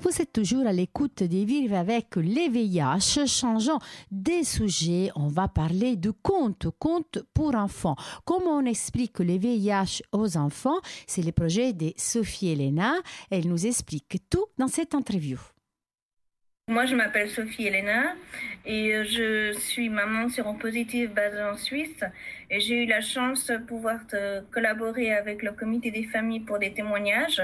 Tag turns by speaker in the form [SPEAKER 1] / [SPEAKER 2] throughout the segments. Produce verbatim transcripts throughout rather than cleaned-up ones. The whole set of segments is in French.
[SPEAKER 1] Vous êtes toujours à l'écoute des Vivre avec les V I H. Changeant des sujets, on va parler de contes, contes pour enfants. Comment on explique les V I H aux enfants? C'est le projet de Sophie Elena. Elle nous explique tout dans cette interview.
[SPEAKER 2] Moi, je m'appelle Sophie Elena et je suis maman séropositive basée en Suisse. Et j'ai eu la chance de pouvoir te collaborer avec le comité des familles pour des témoignages.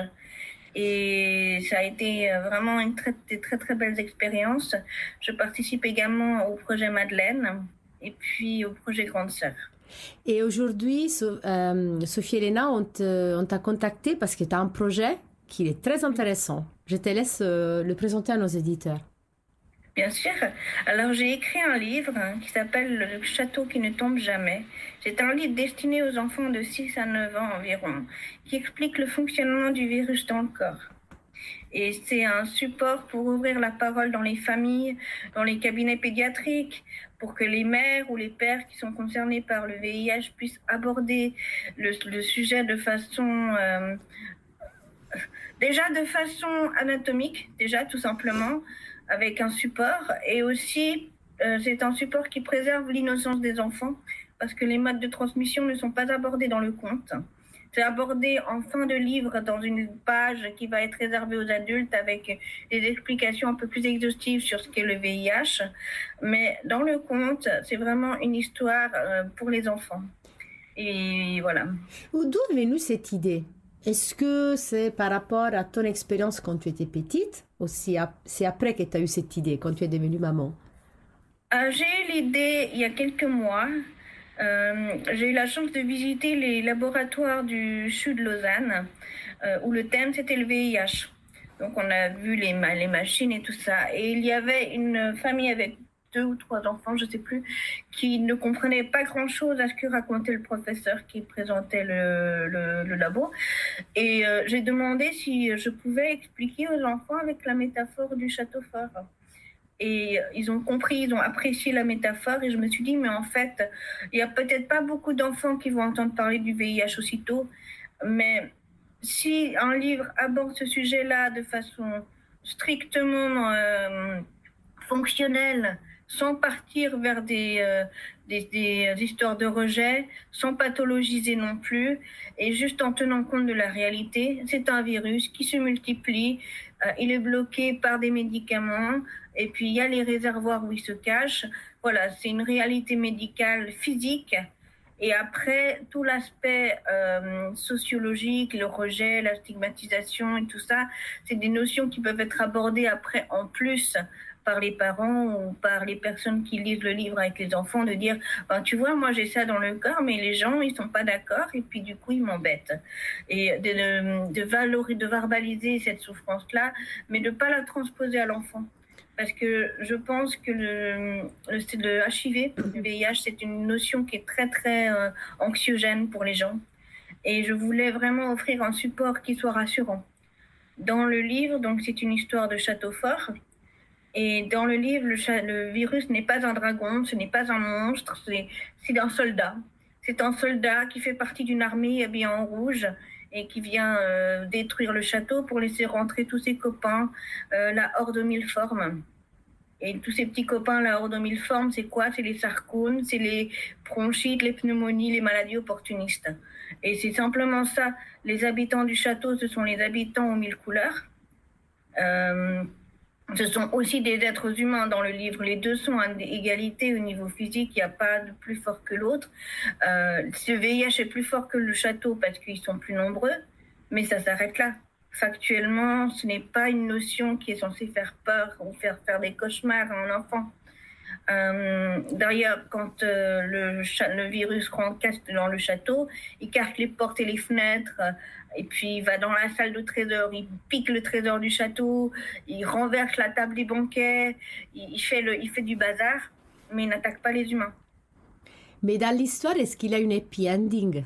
[SPEAKER 2] Et ça a été vraiment une très, très, très belle expérience. Je participe également au projet Madeleine et puis au projet Grande Sœur.
[SPEAKER 1] Et aujourd'hui, so, euh, Sophie Elena, on, te, on t'a contacté parce que tu as un projet qui est très intéressant. Je te laisse euh, le présenter à nos éditeurs.
[SPEAKER 2] Bien sûr. Alors, j'ai écrit un livre hein, qui s'appelle « Le château qui ne tombe jamais ». C'est un livre destiné aux enfants de six à neuf ans environ, qui explique le fonctionnement du virus dans le corps. Et c'est un support pour ouvrir la parole dans les familles, dans les cabinets pédiatriques, pour que les mères ou les pères qui sont concernés par le V I H puissent aborder le, le sujet de façon... Euh, déjà de façon anatomique, déjà tout simplement, avec un support, et aussi euh, c'est un support qui préserve l'innocence des enfants parce que les modes de transmission ne sont pas abordés dans le conte. C'est abordé en fin de livre dans une page qui va être réservée aux adultes avec des explications un peu plus exhaustives sur ce qu'est le V I H. Mais dans le conte, c'est vraiment une histoire euh, pour les enfants. Et voilà.
[SPEAKER 1] D'où est venue cette idée? Est-ce que c'est par rapport à ton expérience quand tu étais petite ou c'est après que tu as eu cette idée, quand tu es devenue maman?
[SPEAKER 2] euh, J'ai eu l'idée il y a quelques mois. Euh, j'ai eu la chance de visiter les laboratoires du C H U de Lausanne euh, où le thème c'était le V I H. Donc on a vu les, ma- les machines et tout ça. Et il y avait une famille avec deux ou trois enfants, je ne sais plus, qui ne comprenaient pas grand-chose à ce que racontait le professeur qui présentait le, le, le labo. Et euh, j'ai demandé si je pouvais expliquer aux enfants avec la métaphore du château fort. Et ils ont compris, ils ont apprécié la métaphore. Et je me suis dit, mais en fait, il n'y a peut-être pas beaucoup d'enfants qui vont entendre parler du V I H aussitôt. Mais si un livre aborde ce sujet-là de façon strictement euh, fonctionnelle, sans partir vers des, euh, des, des histoires de rejet, sans pathologiser non plus, et juste en tenant compte de la réalité. C'est un virus qui se multiplie, euh, il est bloqué par des médicaments, et puis il y a les réservoirs où il se cache. Voilà, c'est une réalité médicale physique. Et après, tout l'aspect euh, sociologique, le rejet, la stigmatisation et tout ça, c'est des notions qui peuvent être abordées après en plus par les parents ou par les personnes qui lisent le livre avec les enfants, de dire ben, tu vois, moi j'ai ça dans le corps, mais les gens ils sont pas d'accord et puis du coup ils m'embêtent. Et de, de, de valoriser, de verbaliser cette souffrance-là, mais de pas la transposer à l'enfant. Parce que je pense que le, le, le H I V, le V I H, c'est une notion qui est très très euh, anxiogène pour les gens. Et je voulais vraiment offrir un support qui soit rassurant. Dans le livre, donc c'est une histoire de château fort. Et dans le livre, le, cha- le virus n'est pas un dragon, ce n'est pas un monstre, c'est, c'est un soldat. C'est un soldat qui fait partie d'une armée habillée en rouge et qui vient euh, détruire le château pour laisser rentrer tous ses copains, euh, la horde aux mille formes. Et tous ces petits copains, la horde aux mille formes, c'est quoi? C'est les sarcounes, c'est les bronchites, les pneumonies, les maladies opportunistes. Et c'est simplement ça. Les habitants du château, ce sont les habitants aux mille couleurs. Euh, Ce sont aussi des êtres humains dans le livre. Les deux sont à égalité au niveau physique. Il n'y a pas de plus fort que l'autre. Euh, ce V I H est plus fort que le château parce qu'ils sont plus nombreux, mais ça s'arrête là. Factuellement, ce n'est pas une notion qui est censée faire peur ou faire faire des cauchemars à un enfant. Euh, D'ailleurs, quand euh, le, le virus rencasse dans le château, il casse les portes et les fenêtres, euh, et puis il va dans la salle de trésor, il pique le trésor du château, il renverse la table des banquets, il, il, fait, le, il fait du bazar, mais il n'attaque pas les humains.
[SPEAKER 1] Mais dans l'histoire, est-ce qu'il y a une happy ending?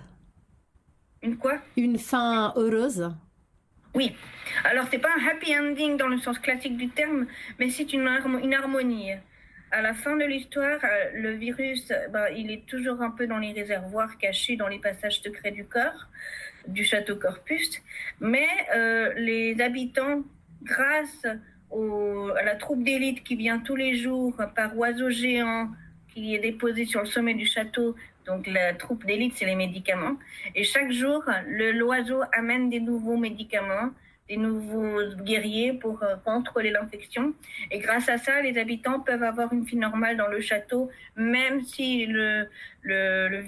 [SPEAKER 2] Une quoi?
[SPEAKER 1] Une fin heureuse?
[SPEAKER 2] Oui. Alors, c'est pas un happy ending dans le sens classique du terme, mais c'est une, une harmonie. À la fin de l'histoire, le virus, bah, il est toujours un peu dans les réservoirs cachés dans les passages secrets du corps, du château Corpus, mais euh, les habitants grâce au, à la troupe d'élite qui vient tous les jours par oiseau géant qui est déposé sur le sommet du château. Donc la troupe d'élite, c'est les médicaments. Et chaque jour, le, l'oiseau amène des nouveaux médicaments, des nouveaux guerriers pour euh, contrôler l'infection. Et grâce à ça, les habitants peuvent avoir une vie normale dans le château, même si le, le, le,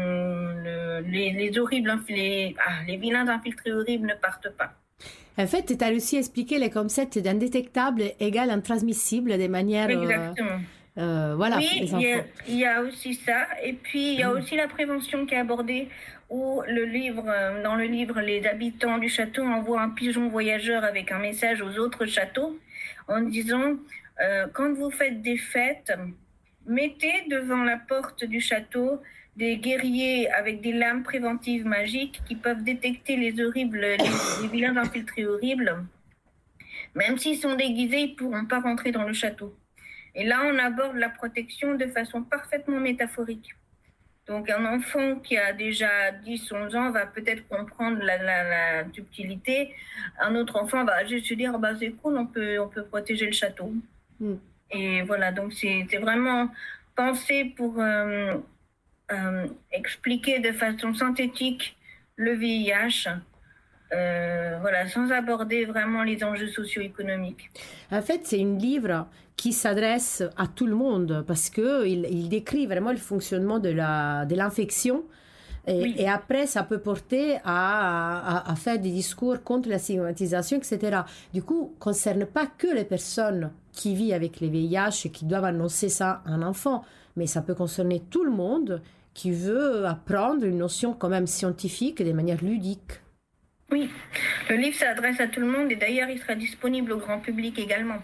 [SPEAKER 2] le, le les, les horribles, les, ah, les vilains infiltrés horribles ne partent pas.
[SPEAKER 1] En fait, tu as réussi à expliquer les concepts d'indétectable égale intransmissible de manière...
[SPEAKER 2] Exactement.
[SPEAKER 1] Euh, euh, voilà,
[SPEAKER 2] oui, il y, a, il y a aussi ça. Et puis, il y a aussi la prévention qui est abordée, où le livre, dans le livre, les habitants du château envoient un pigeon voyageur avec un message aux autres châteaux en disant euh, quand vous faites des fêtes, mettez devant la porte du château des guerriers avec des lames préventives magiques qui peuvent détecter les horribles, les, les vilains infiltrés horribles. Même s'ils sont déguisés, ils ne pourront pas rentrer dans le château. Et là, on aborde la protection de façon parfaitement métaphorique. Donc, un enfant qui a déjà dix onze ans va peut-être comprendre la, la, la subtilité. Un autre enfant va juste se dire, bah, c'est cool, on peut, on peut protéger le château. Mm. Et voilà, donc c'est, c'est vraiment pensé pour euh, euh, expliquer de façon synthétique le V I H. Euh, voilà, sans aborder vraiment les enjeux socio-économiques.
[SPEAKER 1] En fait, c'est un livre qui s'adresse à tout le monde parce qu'il il décrit vraiment le fonctionnement de, la, de l'infection et, oui. et après, ça peut porter à, à, à faire des discours contre la stigmatisation, et cetera. Du coup, ne concerne pas que les personnes qui vivent avec les V I H et qui doivent annoncer ça à un enfant, mais ça peut concerner tout le monde qui veut apprendre une notion quand même scientifique de manière ludique.
[SPEAKER 2] Oui, le livre s'adresse à tout le monde et d'ailleurs il sera disponible au grand public également.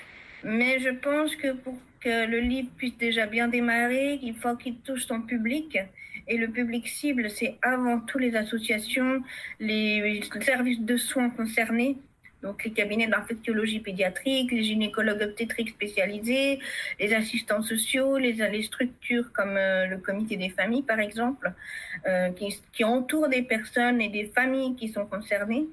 [SPEAKER 2] Mais je pense que pour que le livre puisse déjà bien démarrer, il faut qu'il touche son public. Et le public cible, c'est avant tout les associations, les services de soins concernés, donc les cabinets d'infectiologie pédiatrique, les gynécologues obstétriques spécialisés, les assistants sociaux, les, les structures comme euh, le comité des familles par exemple, euh, qui, qui entourent des personnes et des familles qui sont concernées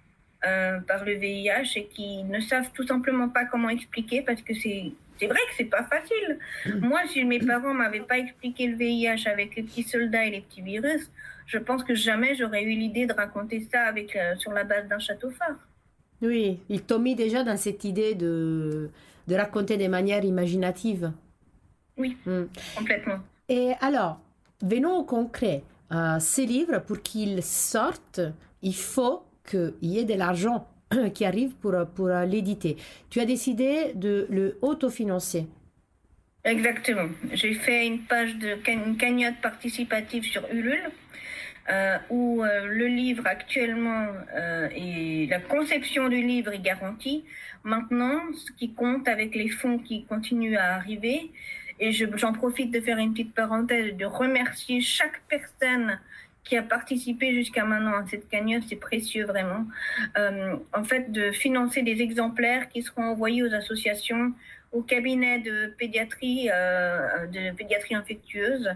[SPEAKER 2] euh, par le V I H et qui ne savent tout simplement pas comment expliquer parce que c'est, c'est vrai que c'est pas facile. Moi, si mes parents m'avaient pas expliqué le V I H avec les petits soldats et les petits virus, je pense que jamais j'aurais eu l'idée de raconter ça avec, euh, sur la base d'un château phare.
[SPEAKER 1] Oui, ils t'ont mis déjà dans cette idée de, de raconter de manière imaginative.
[SPEAKER 2] Oui, mm. complètement.
[SPEAKER 1] Et alors, venons au concret. Euh, ces livres, pour qu'ils sortent, il faut qu'il y ait de l'argent qui arrive pour, pour l'éditer. Tu as décidé de le autofinancer.
[SPEAKER 2] Exactement. J'ai fait une page de une cagnotte participative sur Ulule. Euh, où euh, le livre actuellement euh, et la conception du livre est garantie. Maintenant, ce qui compte avec les fonds qui continuent à arriver, et je, j'en profite de faire une petite parenthèse, de remercier chaque personne qui a participé jusqu'à maintenant à cette cagnotte, c'est précieux vraiment. Euh, en fait, de financer des exemplaires qui seront envoyés aux associations, aux cabinets de pédiatrie, euh, de pédiatrie infectieuse,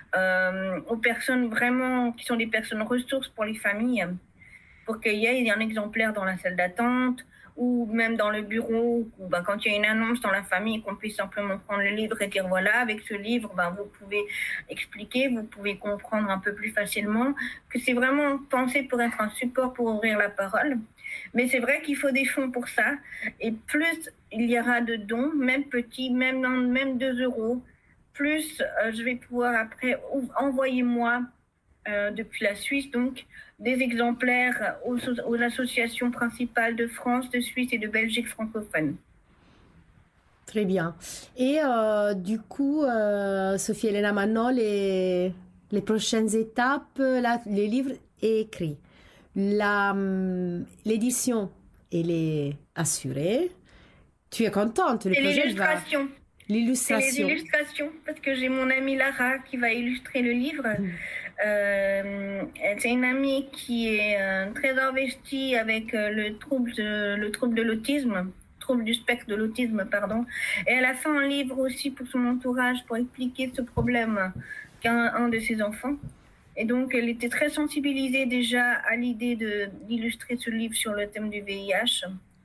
[SPEAKER 2] euh, aux personnes vraiment qui sont des personnes ressources pour les familles, pour qu'il y ait un exemplaire dans la salle d'attente ou même dans le bureau, ou ben, quand il y a une annonce dans la famille, qu'on puisse simplement prendre le livre et dire voilà, avec ce livre, ben, vous pouvez expliquer, vous pouvez comprendre un peu plus facilement, que c'est vraiment pensé pour être un support pour ouvrir la parole. Mais c'est vrai qu'il faut des fonds pour ça, et plus il y aura de dons, même petits, même, même deux euros, plus euh, je vais pouvoir après envoyer moi, euh, depuis la Suisse, donc, des exemplaires aux, aux associations principales de France, de Suisse et de Belgique francophones.
[SPEAKER 1] Très bien. Et euh, du coup, euh, Sophie Elena, maintenant, les, les prochaines étapes, là, les livres écrits. La, l'édition, elle est assurée. Tu es contente, le
[SPEAKER 2] et
[SPEAKER 1] projet
[SPEAKER 2] l'illustration.
[SPEAKER 1] Va... L'illustration.
[SPEAKER 2] C'est les illustrations, parce que j'ai mon amie Lara qui va illustrer le livre. Mmh. Euh, c'est une amie qui est euh, très investie avec euh, le trouble de, le trouble de l'autisme, trouble du spectre de l'autisme, pardon. Et elle a fait un livre aussi pour son entourage pour expliquer ce problème qu'a un, un de ses enfants. Et donc, elle était très sensibilisée déjà à l'idée de, d'illustrer ce livre sur le thème du V I H.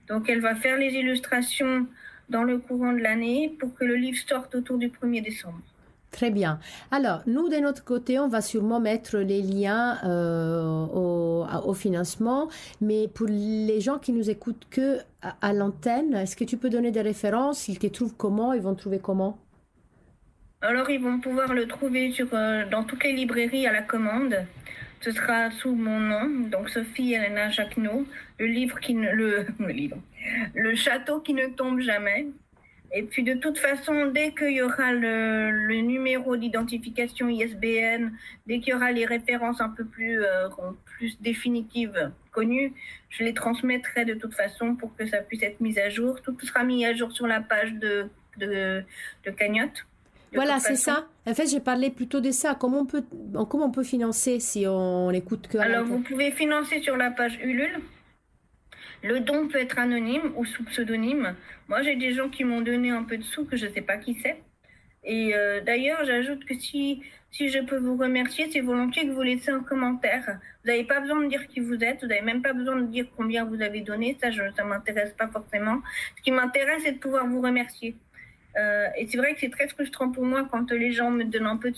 [SPEAKER 2] Donc elle va faire les illustrations dans le courant de l'année pour que le livre sorte autour du premier décembre.
[SPEAKER 1] Très bien. Alors, nous, de notre côté, on va sûrement mettre les liens euh, au, au financement, mais pour les gens qui nous écoutent que à, à l'antenne, est-ce que tu peux donner des références? Ils te trouvent comment? Ils vont te trouver comment?
[SPEAKER 2] Alors, ils vont pouvoir le trouver sur, euh, dans toutes les librairies à la commande. Ce sera sous mon nom, donc Sophie Elena Jacquenot, le livre qui ne, le, le livre, le château qui ne tombe jamais. Et puis de toute façon, dès qu'il y aura le, le numéro d'identification I S B N, dès qu'il y aura les références un peu plus, euh, plus définitives connues, je les transmettrai de toute façon pour que ça puisse être mis à jour. Tout sera mis à jour sur la page de, de, de Cagnotte.
[SPEAKER 1] Voilà, c'est ça. En fait, j'ai parlé plutôt de ça. Comment on peut, comment on peut financer si on n'écoute que...
[SPEAKER 2] Alors, vous pouvez financer sur la page Ulule. Le don peut être anonyme ou sous pseudonyme. Moi, j'ai des gens qui m'ont donné un peu de sous que je ne sais pas qui c'est. Et euh, d'ailleurs, j'ajoute que si, si je peux vous remercier, c'est volontiers que vous laissez un commentaire. Vous n'avez pas besoin de dire qui vous êtes, vous n'avez même pas besoin de dire combien vous avez donné. Ça, je, ça ne m'intéresse pas forcément. Ce qui m'intéresse, c'est de pouvoir vous remercier. Euh, et c'est vrai que c'est très frustrant pour moi quand les gens me donnent un peu de